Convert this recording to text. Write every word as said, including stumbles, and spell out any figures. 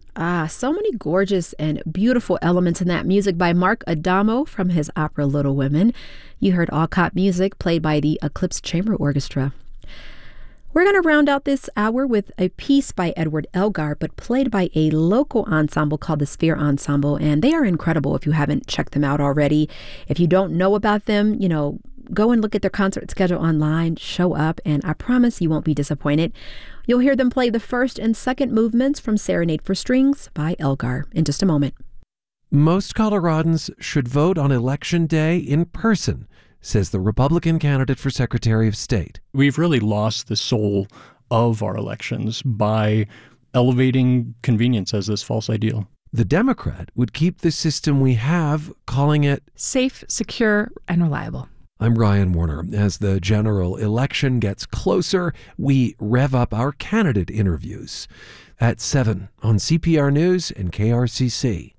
Ah, so many gorgeous and beautiful elements in that music by Mark Adamo from his opera Little Women. You heard Alcott music played by the Eclipse Chamber Orchestra. We're going to round out this hour with a piece by Edward Elgar, but played by a local ensemble called the Sphere Ensemble, and they are incredible if you haven't checked them out already. If you don't know about them, you know, go and look at their concert schedule online, show up, and I promise you won't be disappointed. You'll hear them play the first and second movements from Serenade for Strings by Elgar in just a moment. Most Coloradans should vote on Election Day in person, says the Republican candidate for Secretary of State. We've really lost the soul of our elections by elevating convenience as this false ideal. The Democrat would keep the system we have, calling it safe, secure, and reliable. I'm Ryan Warner. As the general election gets closer, we rev up our candidate interviews at seven on C P R News and K R C C.